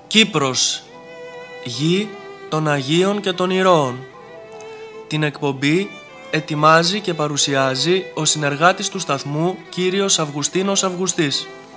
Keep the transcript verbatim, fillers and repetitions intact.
Κύπρος, γη των Αγίων και των Ηρώων. Την εκπομπή ετοιμάζει και παρουσιάζει ο συνεργάτης του σταθμού, κύριος Αυγουστίνος Αυγουστής.